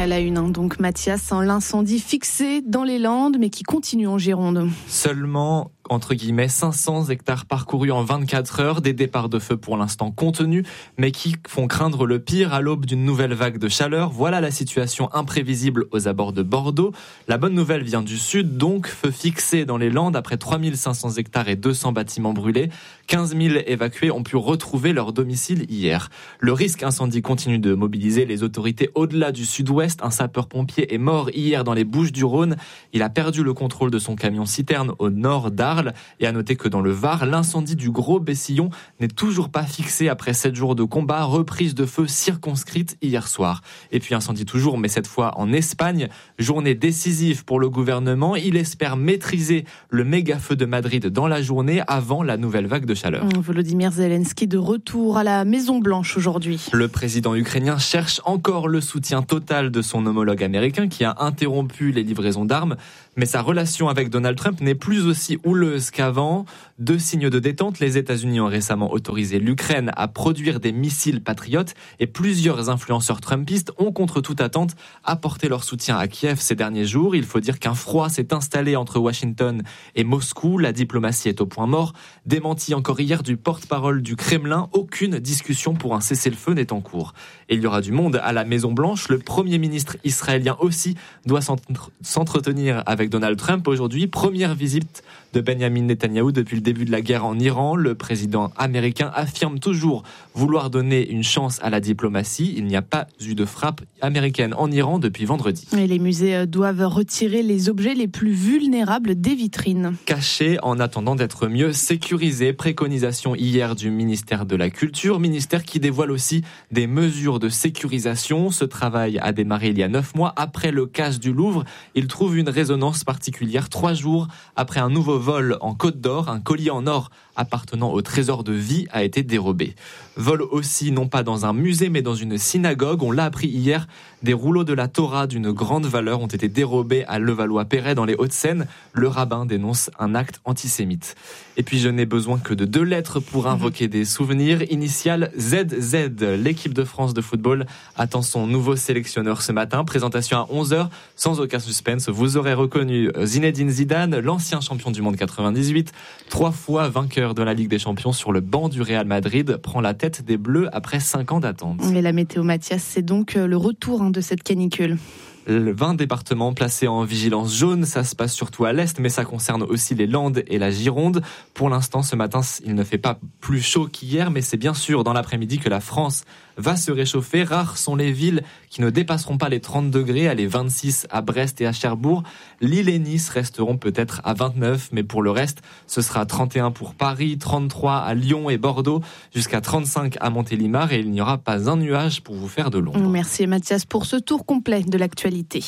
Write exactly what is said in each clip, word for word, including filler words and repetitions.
À la une, hein, donc Mathias, hein, l'incendie fixé dans les Landes, mais qui continue en Gironde. Seulement, entre guillemets, cinq cents hectares parcourus en vingt-quatre heures, des départs de feu pour l'instant contenus, mais qui font craindre le pire à l'aube d'une nouvelle vague de chaleur. Voilà la situation imprévisible aux abords de Bordeaux. La bonne nouvelle vient du sud, donc feu fixé dans les Landes après trois mille cinq cents hectares et deux cents bâtiments brûlés. quinze mille évacués ont pu retrouver leur domicile hier. Le risque incendie continue de mobiliser les autorités au-delà du sud-ouest. Un sapeur-pompier est mort hier dans les Bouches-du-Rhône. Il a perdu le contrôle de son camion-citerne au nord d'Arles. Et à noter que dans le Var, l'incendie du Gros Bessillon n'est toujours pas fixé après sept jours de combat. Reprise de feu circonscrite hier soir. Et puis incendie toujours, mais cette fois en Espagne. Journée décisive pour le gouvernement. Il espère maîtriser le méga-feu de Madrid dans la journée avant la nouvelle vague de chaleur. Volodymyr Zelensky de retour à la Maison-Blanche aujourd'hui. Le président ukrainien cherche encore le soutien total de son homologue américain qui a interrompu les livraisons d'armes. Mais sa relation avec Donald Trump n'est plus aussi houleuse qu'avant. Deux signes de détente, les États-Unis ont récemment autorisé l'Ukraine à produire des missiles patriotes et plusieurs influenceurs trumpistes ont contre toute attente apporté leur soutien à Kiev ces derniers jours. Il faut dire qu'un froid s'est installé entre Washington et Moscou. La diplomatie est au point mort. Démenti encore hier du porte-parole du Kremlin, aucune discussion pour un cessez-le-feu n'est en cours. Et il y aura du monde à la Maison-Blanche. Le Premier ministre israélien aussi doit s'entretenir avec Donald Trump aujourd'hui. Première visite de Benjamin Netanyahou depuis le début de la guerre en Iran. Le président américain affirme toujours vouloir donner une chance à la diplomatie. Il n'y a pas eu de frappe américaine en Iran depuis vendredi. Et les musées doivent retirer les objets les plus vulnérables des vitrines. Cachés en attendant d'être mieux sécurisés. Préconisation hier du ministère de la Culture. Ministère qui dévoile aussi des mesures de sécurisation. Ce travail a démarré il y a neuf mois après le casse du Louvre. Il trouve une résonance particulière trois jours après un nouveau vol en Côte d'Or. Un collier en or appartenant au trésor de vie a été dérobé. Vol aussi non pas dans un musée mais dans une synagogue. On l'a appris hier. Des rouleaux de la Torah d'une grande valeur ont été dérobés à Levallois-Perret dans les Hauts-de-Seine. Le rabbin dénonce un acte antisémite. Et puis je n'ai besoin que de deux lettres pour invoquer des souvenirs. Initiale Z Z. L'équipe de France de football attend son nouveau sélectionneur ce matin. Présentation à onze heures. Sans aucun suspense, vous aurez reconnu Zinedine Zidane, l'ancien champion du monde quatre-vingt-dix-huit, trois fois vainqueur de la Ligue des Champions sur le banc du Real Madrid, prend la tête des Bleus après cinq ans d'attente. Et la météo, Mathias, c'est donc le retour de cette canicule. vingt départements placés en vigilance jaune, ça se passe surtout à l'est, mais ça concerne aussi les Landes et la Gironde. Pour l'instant, ce matin, il ne fait pas plus chaud qu'hier, mais c'est bien sûr dans l'après-midi que la France va se réchauffer. Rares sont les villes qui ne dépasseront pas les trente degrés, à les vingt-six à Brest et à Cherbourg. Lille et Nice resteront peut-être à vingt-neuf, mais pour le reste, ce sera trente et un pour Paris, trente-trois à Lyon et Bordeaux, jusqu'à trente-cinq à Montélimar, et il n'y aura pas un nuage pour vous faire de l'ombre. Merci Mathias pour ce tour complet de l'actualité.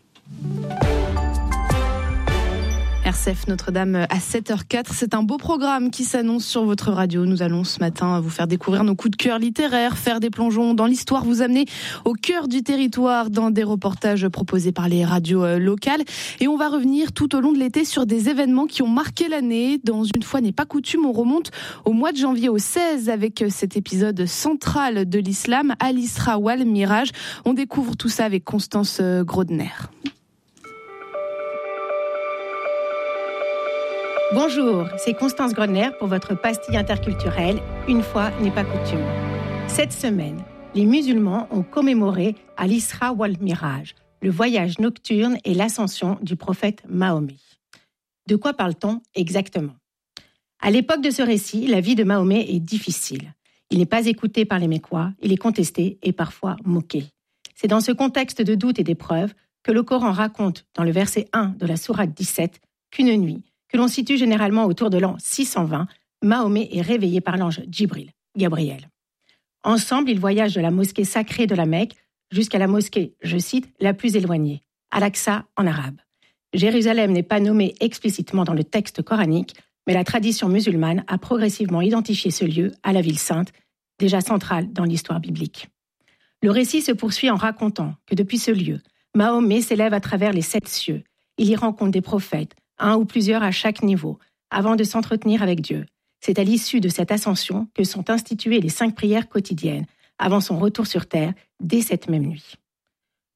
R C F Notre-Dame à sept heures zéro quatre. C'est un beau programme qui s'annonce sur votre radio. Nous allons ce matin vous faire découvrir nos coups de cœur littéraires, faire des plongeons dans l'histoire, vous amener au cœur du territoire dans des reportages proposés par les radios locales. Et on va revenir tout au long de l'été sur des événements qui ont marqué l'année. Dans Une fois n'est pas coutume, on remonte au mois de janvier au seize avec cet épisode central de l'islam, Al-Isra wal Miraj. On découvre tout ça avec Constance Grodner. Bonjour, c'est Constance Grodner pour votre pastille interculturelle, Une fois n'est pas coutume. Cette semaine, les musulmans ont commémoré Al-Isra wal Miraj, le voyage nocturne et l'ascension du prophète Mahomet. De quoi parle-t-on exactement ? À l'époque de ce récit, la vie de Mahomet est difficile. Il n'est pas écouté par les Mécois, il est contesté et parfois moqué. C'est dans ce contexte de doute et d'épreuve que le Coran raconte dans le verset un de la sourate dix-sept qu'une nuit, que l'on situe généralement autour de l'an six cent vingt, Mahomet est réveillé par l'ange Djibril, Gabriel. Ensemble, ils voyagent de la mosquée sacrée de la Mecque jusqu'à la mosquée, je cite, la plus éloignée, Al-Aqsa en arabe. Jérusalem n'est pas nommée explicitement dans le texte coranique, mais la tradition musulmane a progressivement identifié ce lieu à la ville sainte, déjà centrale dans l'histoire biblique. Le récit se poursuit en racontant que depuis ce lieu, Mahomet s'élève à travers les sept cieux. Il y rencontre des prophètes, un ou plusieurs à chaque niveau, avant de s'entretenir avec Dieu. C'est à l'issue de cette ascension que sont instituées les cinq prières quotidiennes, avant son retour sur terre, dès cette même nuit.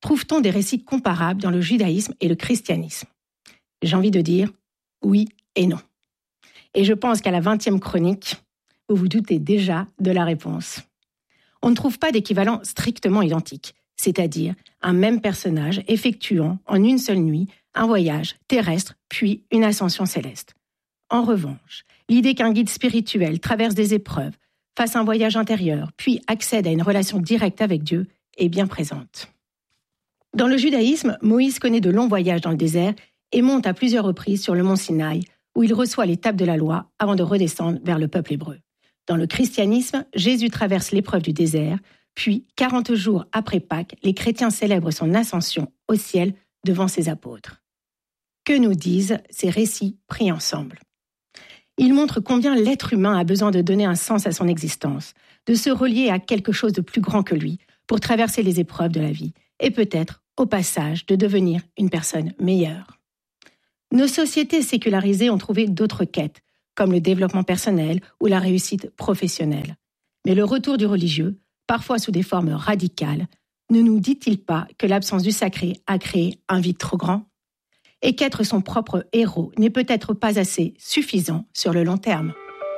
Trouve-t-on des récits comparables dans le judaïsme et le christianisme ? J'ai envie de dire oui et non. Et je pense qu'à la vingtième chronique, vous vous doutez déjà de la réponse. On ne trouve pas d'équivalent strictement identique, c'est-à-dire un même personnage effectuant en une seule nuit un voyage terrestre puis une ascension céleste. En revanche, l'idée qu'un guide spirituel traverse des épreuves, fasse un voyage intérieur, puis accède à une relation directe avec Dieu est bien présente. Dans le judaïsme, Moïse connaît de longs voyages dans le désert et monte à plusieurs reprises sur le mont Sinaï, où il reçoit les tables de la loi avant de redescendre vers le peuple hébreu. Dans le christianisme, Jésus traverse l'épreuve du désert, puis, quarante jours après Pâques, les chrétiens célèbrent son ascension au ciel devant ses apôtres. Que nous disent ces récits pris ensemble ? Ils montrent combien l'être humain a besoin de donner un sens à son existence, de se relier à quelque chose de plus grand que lui pour traverser les épreuves de la vie et peut-être, au passage, de devenir une personne meilleure. Nos sociétés sécularisées ont trouvé d'autres quêtes, comme le développement personnel ou la réussite professionnelle. Mais le retour du religieux, parfois sous des formes radicales, ne nous dit-il pas que l'absence du sacré a créé un vide trop grand ? Et qu'être son propre héros n'est peut-être pas assez suffisant sur le long terme ?